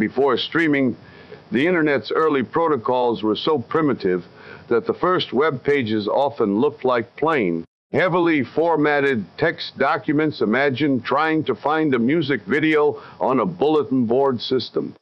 Before streaming, the Internet's early protocols were so primitive that the first web pages often looked like plain, heavily formatted text documents. Imagine trying to find a music video on a bulletin board system.